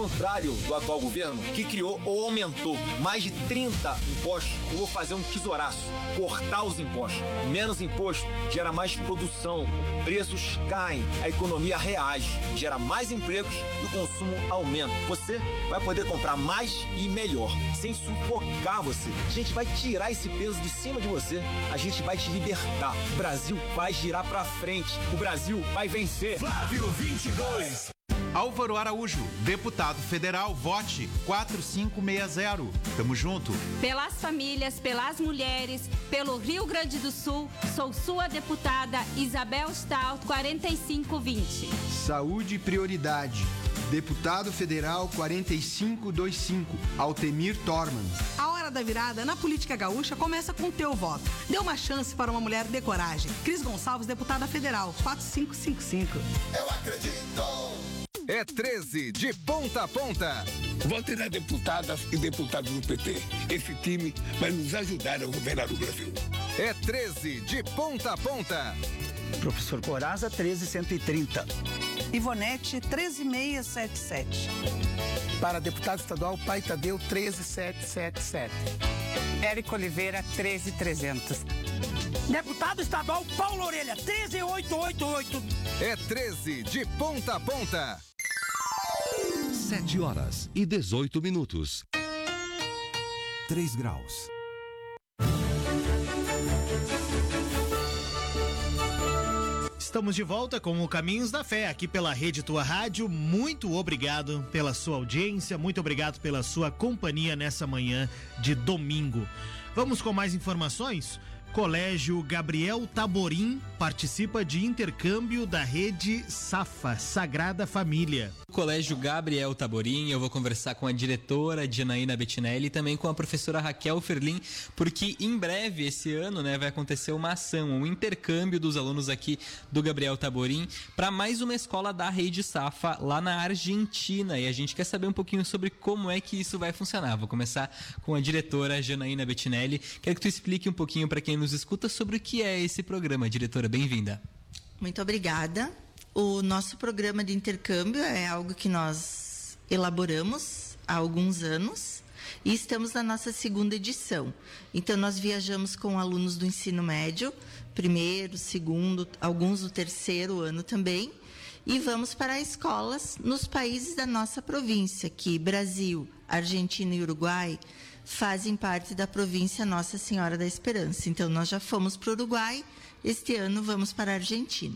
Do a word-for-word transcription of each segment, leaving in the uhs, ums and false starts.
Ao contrário do atual governo, que criou ou aumentou mais de trinta impostos, eu vou fazer um tesouraço, cortar os impostos. Menos imposto gera mais produção, preços caem, a economia reage, gera mais empregos e o consumo aumenta. Você vai poder comprar mais e melhor, sem sufocar você. A gente vai tirar esse peso de cima de você, a gente vai te libertar. O Brasil vai girar pra frente, o Brasil vai vencer. Flávio vinte e dois. Álvaro Araújo, deputado federal, vote quatro cinco seis zero. Tamo junto. Pelas famílias, pelas mulheres, pelo Rio Grande do Sul, sou sua deputada Isabel Stout, quarenta e cinco vinte. Saúde prioridade. Deputado federal quarenta e cinco vinte e cinco, Altemir Torman. A hora da virada na política gaúcha começa com o teu voto. Dê uma chance para uma mulher de coragem. Cris Gonçalves, deputada federal, quatro cinco cinco cinco. Eu acredito! É treze de ponta a ponta. Vote nas deputadas e deputados do P T. Esse time vai nos ajudar a governar o Brasil. É treze de ponta a ponta. Professor Coraza, treze cento e trinta. Ivonete, treze mil seiscentos e setenta e sete. Para deputado estadual, Pai Tadeu, treze mil setecentos e setenta e sete. Érico Oliveira, treze mil trezentos. Deputado estadual, Paulo Orelha, treze mil oitocentos e oitenta e oito. É treze de ponta a ponta. Sete horas e dezoito minutos. Três graus. Estamos de volta com o Caminhos da Fé, aqui pela Rede Tua Rádio. Muito obrigado pela sua audiência, muito obrigado pela sua companhia nessa manhã de domingo. Vamos com mais informações? Colégio Gabriel Taborim participa de intercâmbio da rede Safa, Sagrada Família. Colégio Gabriel Taborim, eu vou conversar com a diretora Janaína Bettinelli e também com a professora Raquel Ferlin, porque em breve, esse ano, né, vai acontecer uma ação, um intercâmbio dos alunos aqui do Gabriel Taborim para mais uma escola da rede Safa lá na Argentina, e a gente quer saber um pouquinho sobre como é que isso vai funcionar. Vou começar com a diretora Janaína Bettinelli. Quero que tu explique um pouquinho para quem nos escuta sobre o que é esse programa. Diretora, bem-vinda. Muito obrigada. O nosso programa de intercâmbio é algo que nós elaboramos há alguns anos e estamos na nossa segunda edição. Então, nós viajamos com alunos do ensino médio, primeiro, segundo, alguns do terceiro ano também, e vamos para escolas nos países da nossa província, que Brasil, Argentina e Uruguai fazem parte da província Nossa Senhora da Esperança. Então, nós já fomos para o Uruguai, este ano vamos para a Argentina.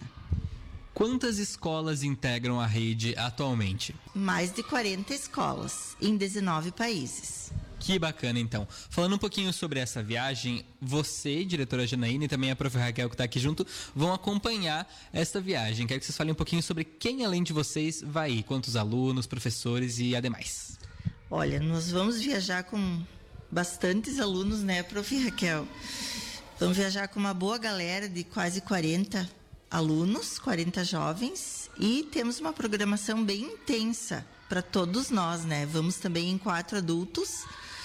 Quantas escolas integram a rede atualmente? Mais de quarenta escolas, em dezenove países. Que bacana, então. Falando um pouquinho sobre essa viagem, você, diretora Janaína, e também a prof Raquel, que está aqui junto, vão acompanhar esta viagem. Quero que vocês falem um pouquinho sobre quem, além de vocês, vai ir. Quantos alunos, professores e ademais. Olha, nós vamos viajar com bastantes alunos, né, prof Raquel? Vamos viajar com uma boa galera de quase quarenta alunos, quarenta jovens, e temos uma programação bem intensa para todos nós, né? Vamos também em quatro adultos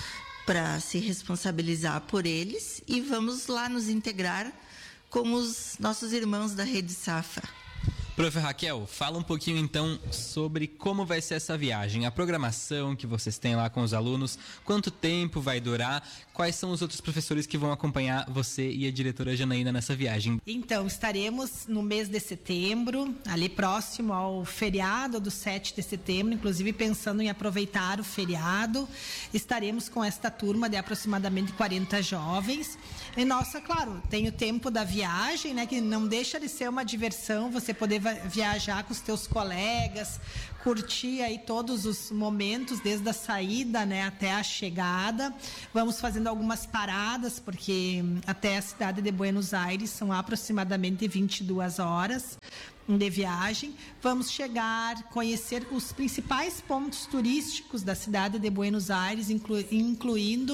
para se responsabilizar por eles e vamos lá nos integrar com os nossos irmãos da Rede Safa. Prof Raquel, fala um pouquinho então sobre como vai ser essa viagem, a programação que vocês têm lá com os alunos, quanto tempo vai durar, quais são os outros professores que vão acompanhar você e a diretora Janaína nessa viagem? Então, estaremos no mês de setembro, ali próximo ao feriado do sete de setembro, inclusive pensando em aproveitar o feriado. Estaremos com esta turma de aproximadamente quarenta jovens. E nossa, claro, tem o tempo da viagem, né, que não deixa de ser uma diversão, você poder viajar com os teus colegas, curtir aí todos os momentos, desde a saída, né, até a chegada. Vamos fazendo algumas paradas, porque até a cidade de Buenos Aires são aproximadamente vinte e duas horas de viagem. Vamos chegar, conhecer os principais pontos turísticos da cidade de Buenos Aires, inclu, incluindo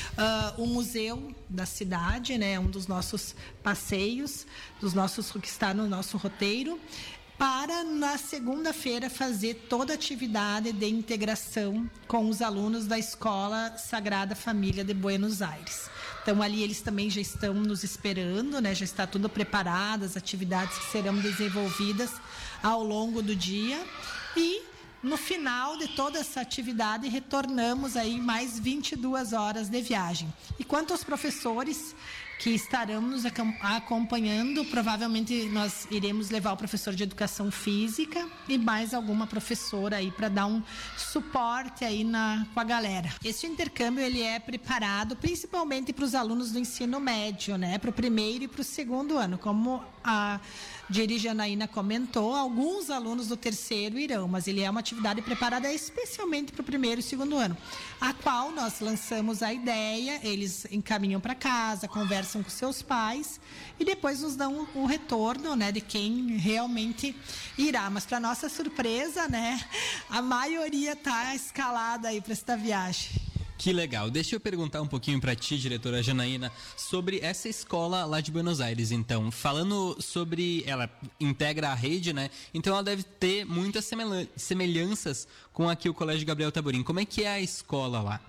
uh, o museu da cidade, né, um dos nossos passeios, dos nossos que está no nosso roteiro, para na segunda-feira fazer toda a atividade de integração com os alunos da Escola Sagrada Família de Buenos Aires. Então ali eles também já estão nos esperando, né? Já está tudo preparado, as atividades que serão desenvolvidas ao longo do dia, e no final de toda essa atividade, retornamos aí mais vinte e duas horas de viagem. E quanto aos professores que estarão nos acompanhando, provavelmente nós iremos levar o professor de educação física e mais alguma professora aí para dar um suporte aí na, com a galera. Este intercâmbio ele é preparado principalmente para os alunos do ensino médio, né? Para o primeiro e para o segundo ano, como a Dirige Anaína comentou, alguns alunos do terceiro irão, mas ele é uma atividade preparada especialmente para o primeiro e segundo ano, a qual nós lançamos a ideia, eles encaminham para casa, conversam com seus pais e depois nos dão o retorno, né, de quem realmente irá. Mas para nossa surpresa, né, a maioria está escalada aí para esta viagem. Que legal. Deixa eu perguntar um pouquinho para ti, diretora Janaína, sobre essa escola lá de Buenos Aires, então. Falando sobre... Ela integra a rede, né? Então ela deve ter muitas semelhanças com aqui o Colégio Gabriel Taborim. Como é que é a escola lá?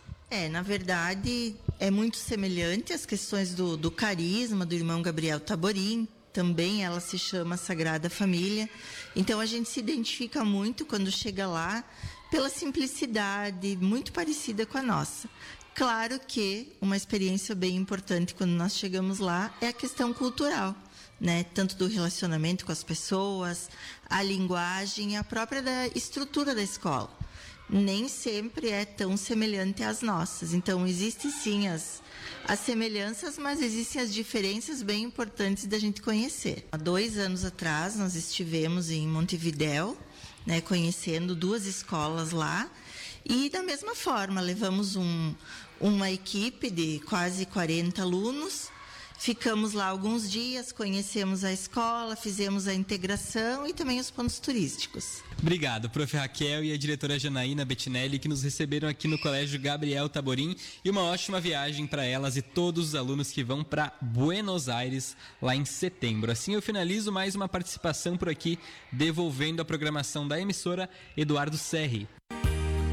É, na verdade, é muito semelhante às questões do, do carisma do irmão Gabriel Taborim. Também ela se chama Sagrada Família. Então a gente se identifica muito quando chega lá, pela simplicidade, muito parecida com a nossa. Claro que uma experiência bem importante quando nós chegamos lá é a questão cultural, né? Tanto do relacionamento com as pessoas, a linguagem e a própria da estrutura da escola. Nem sempre é tão semelhante às nossas. Então, existem sim as, as semelhanças, mas existem as diferenças bem importantes da gente conhecer. Há dois anos atrás, nós estivemos em Montevidéu, né, conhecendo duas escolas lá, e da mesma forma levamos um, uma equipe de quase quarenta alunos, ficamos lá alguns dias, conhecemos a escola, fizemos a integração e também os pontos turísticos. Obrigado, prof Raquel e a diretora Janaína Bettinelli, que nos receberam aqui no Colégio Gabriel Taborim, e uma ótima viagem para elas e todos os alunos que vão para Buenos Aires lá em setembro. Assim eu finalizo mais uma participação por aqui, devolvendo a programação da emissora Eduardo Serri.